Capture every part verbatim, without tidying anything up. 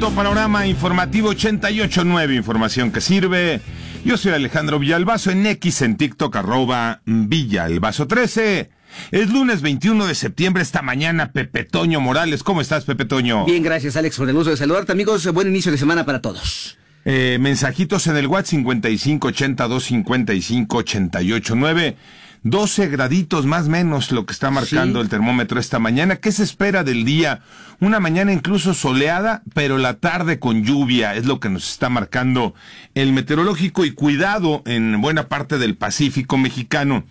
momento, Panorama Informativo ochenta y ocho punto nueve, información que sirve. Yo soy Alejandro Villalbazo, en X, en TikTok, arroba Villalbazo trece. Es lunes veintiuno de septiembre, esta mañana, Pepe Toño Morales. ¿Cómo estás, Pepe Toño? Bien, gracias, Alex, por el gusto de saludarte, amigos. Buen inicio de semana para todos. Eh, mensajitos en el WhatsApp cincuenta y cinco ochenta y dos cincuenta y cinco ochenta y ocho nueve. doce graditos más o menos lo que está marcando sí. el termómetro esta mañana. ¿Qué se espera del día? Una mañana incluso soleada, pero la tarde con lluvia es lo que nos está marcando el meteorológico. Y cuidado en buena parte del Pacífico mexicano,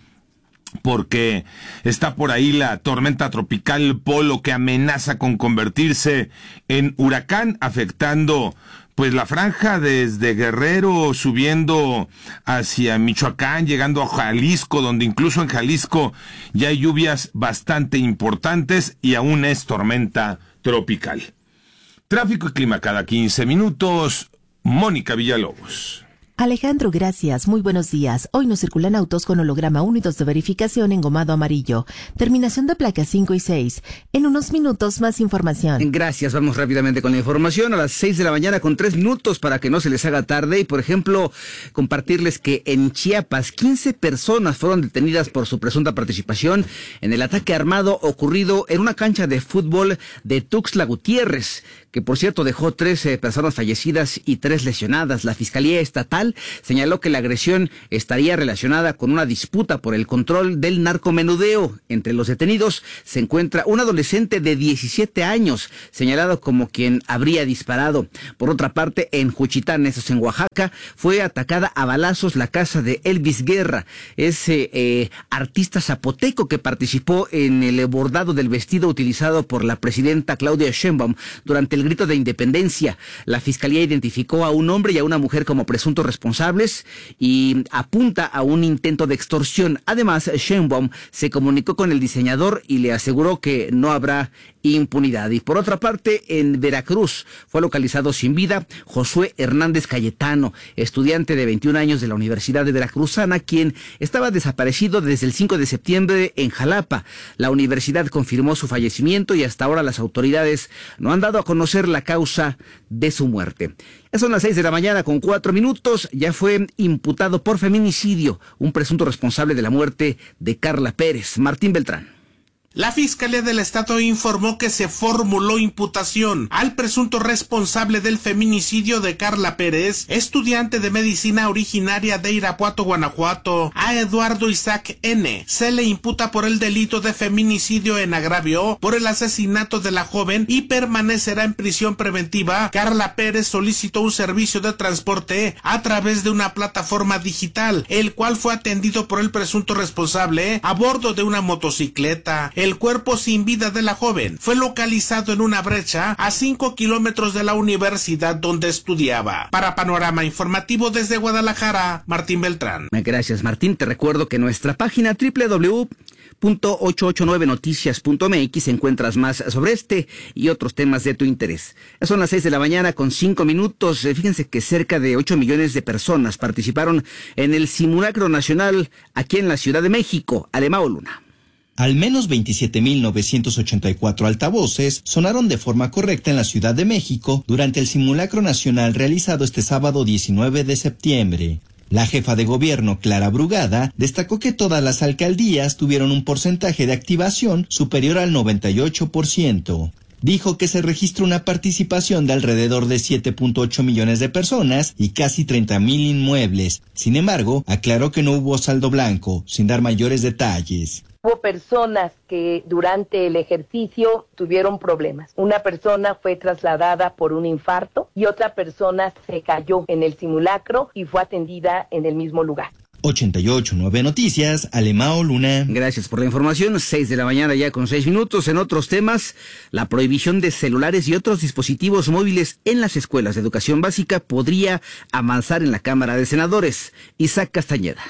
porque está por ahí la tormenta tropical Polo, que amenaza con convertirse en huracán, afectando pues la franja desde Guerrero, subiendo hacia Michoacán, llegando a Jalisco, donde incluso en Jalisco ya hay lluvias bastante importantes y aún es tormenta tropical. Tráfico y clima cada quince minutos. Mónica Villalobos. Alejandro, gracias. Muy buenos días. Hoy nos circulan autos con holograma uno y dos de verificación engomado amarillo. Terminación de placas cinco y seis. En unos minutos más información. Gracias. Vamos rápidamente con la información. A las seis de la mañana con tres minutos para que no se les haga tarde. Y, por ejemplo, compartirles que en Chiapas quince personas fueron detenidas por su presunta participación en el ataque armado ocurrido en una cancha de fútbol de Tuxtla Gutiérrez, que por cierto dejó trece personas fallecidas y tres lesionadas. La Fiscalía Estatal señaló que la agresión estaría relacionada con una disputa por el control del narcomenudeo. Entre los detenidos se encuentra un adolescente de diecisiete años, señalado como quien habría disparado. Por otra parte, en Juchitán, eso es en Oaxaca, fue atacada a balazos la casa de Elvis Guerra, ese eh, artista zapoteco que participó en el bordado del vestido utilizado por la presidenta Claudia Sheinbaum durante el grito de independencia. La Fiscalía identificó a un hombre y a una mujer como presuntos responsables y apunta a un intento de extorsión. Además, Sheinbaum se comunicó con el diseñador y le aseguró que no habrá impunidad. Y por otra parte, en Veracruz fue localizado sin vida Josué Hernández Cayetano, estudiante de veintiún años de la Universidad de Veracruzana, quien estaba desaparecido desde el cinco de septiembre en Jalapa. La universidad confirmó su fallecimiento y hasta ahora las autoridades no han dado a conocer la causa de su muerte. Ya son las seis de la mañana con cuatro minutos. Ya fue imputado por feminicidio un presunto responsable de la muerte de Carla Pérez, Martín Beltrán. La Fiscalía del Estado informó que se formuló imputación al presunto responsable del feminicidio de Carla Pérez, estudiante de medicina originaria de Irapuato, Guanajuato. A Eduardo Isaac N. se le imputa por el delito de feminicidio en agravio por el asesinato de la joven y permanecerá en prisión preventiva. Carla Pérez solicitó un servicio de transporte a través de una plataforma digital, el cual fue atendido por el presunto responsable a bordo de una motocicleta. El cuerpo sin vida de la joven fue localizado en una brecha a cinco kilómetros de la universidad donde estudiaba. Para Panorama Informativo desde Guadalajara, Martín Beltrán. Gracias, Martín. Te recuerdo que en nuestra página doble u doble u doble u punto ochocientos ochenta y nueve noticias punto m x encuentras más sobre este y otros temas de tu interés. Son las seis de la mañana con cinco minutos. Fíjense que cerca de ocho millones de personas participaron en el simulacro nacional aquí en la Ciudad de México. Alemao Luna. Al menos veintisiete mil novecientos ochenta y cuatro altavoces sonaron de forma correcta en la Ciudad de México durante el simulacro nacional realizado este sábado diecinueve de septiembre. La jefa de gobierno, Clara Brugada, destacó que todas las alcaldías tuvieron un porcentaje de activación superior al noventa y ocho por ciento. Dijo que se registra una participación de alrededor de siete punto ocho millones de personas y casi treinta mil inmuebles. Sin embargo, aclaró que no hubo saldo blanco, sin dar mayores detalles. Hubo personas que durante el ejercicio tuvieron problemas. Una persona fue trasladada por un infarto y otra persona se cayó en el simulacro y fue atendida en el mismo lugar. ochenta y ocho punto nueve Noticias, Alemao Luna. Gracias por la información. seis de la mañana ya con seis minutos. En otros temas, la prohibición de celulares y otros dispositivos móviles en las escuelas de educación básica podría avanzar en la Cámara de Senadores. Isaac Castañeda.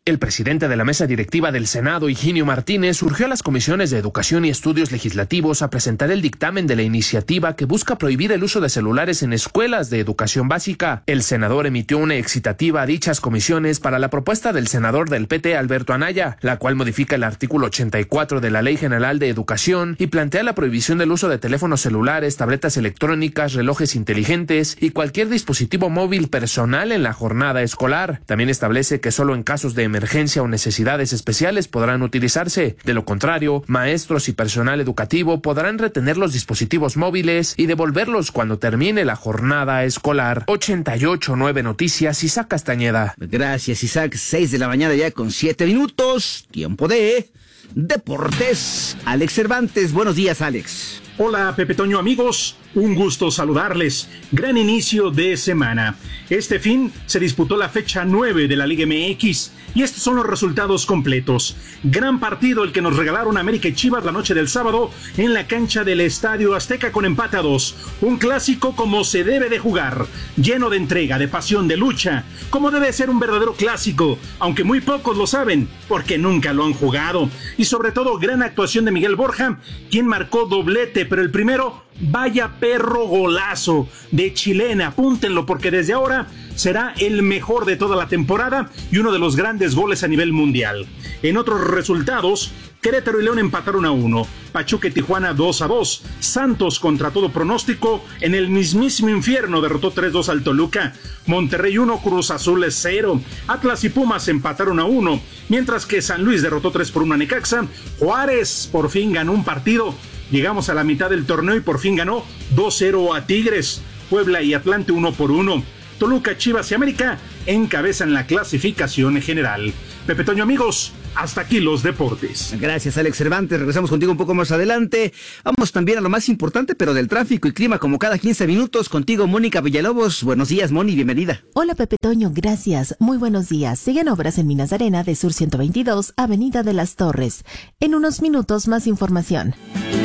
El presidente de la mesa directiva del Senado, Higinio Martínez, urgió a las comisiones de Educación y Estudios Legislativos a presentar el dictamen de la iniciativa que busca prohibir el uso de celulares en escuelas de educación básica. El senador emitió una excitativa a dichas comisiones para la propuesta del senador del P T, Alberto Anaya, la cual modifica el artículo ochenta y cuatro de la Ley General de Educación y plantea la prohibición del uso de teléfonos celulares, tabletas electrónicas, relojes inteligentes y cualquier dispositivo móvil personal en la jornada escolar. También establece que solo en casos de emergencia o necesidades especiales podrán utilizarse. De lo contrario, maestros y personal educativo podrán retener los dispositivos móviles y devolverlos cuando termine la jornada escolar. ochenta y ocho punto nueve Noticias, Isaac Castañeda. Gracias, Isaac. seis de la mañana ya con siete minutos. Tiempo de Deportes. Alex Cervantes. Buenos días, Alex. Hola, Pepe Toño, amigos. Un gusto saludarles. Gran inicio de semana. Este fin se disputó la fecha nueve de la Liga M X y estos son los resultados completos. Gran partido el que nos regalaron América y Chivas la noche del sábado en la cancha del Estadio Azteca con empate a dos. Un clásico como se debe de jugar, lleno de entrega, de pasión, de lucha, como debe ser un verdadero clásico, aunque muy pocos lo saben porque nunca lo han jugado. Y sobre todo gran actuación de Miguel Borja, quien marcó doblete, pero el primero, vaya perro golazo de chilena, apúntenlo porque desde ahora será el mejor de toda la temporada y uno de los grandes goles a nivel mundial. En otros resultados, Querétaro y León empataron a uno, Pachuca y Tijuana dos a dos, Santos contra todo pronóstico en el mismísimo infierno derrotó tres dos al Toluca, Monterrey uno, Cruz Azul cero, Atlas y Pumas empataron a uno, mientras que San Luis derrotó tres por uno a Necaxa, Juárez por fin ganó un partido. Llegamos a la mitad del torneo y por fin ganó dos cero a Tigres. Puebla y Atlante uno por uno. Toluca, Chivas y América encabezan la clasificación general. Pepe Toño, amigos, hasta aquí los deportes. Gracias, Alex Cervantes. Regresamos contigo un poco más adelante. Vamos también a lo más importante, pero del tráfico y clima, como cada quince minutos. Contigo, Mónica Villalobos. Buenos días, Moni, bienvenida. Hola, Pepe Toño, gracias. Muy buenos días. Siguen obras en Minas de Arena de Sur ciento veintidós, Avenida de las Torres. En unos minutos, más información.